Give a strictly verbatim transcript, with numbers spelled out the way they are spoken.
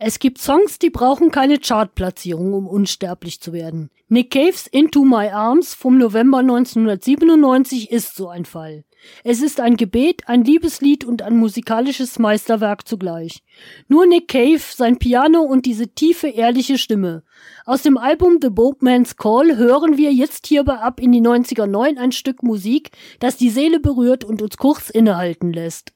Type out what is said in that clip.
Es gibt Songs, die brauchen keine Chartplatzierung, um unsterblich zu werden. Nick Caves Into My Arms vom November neunzehnhundertsiebenundneunzig ist so ein Fall. Es ist ein Gebet, ein Liebeslied und ein musikalisches Meisterwerk zugleich. Nur Nick Cave, sein Piano und diese tiefe, ehrliche Stimme. Aus dem Album The Boatman's Call hören wir jetzt hierbei ab in die neunziger neun ein Stück Musik, das die Seele berührt und uns kurz innehalten lässt.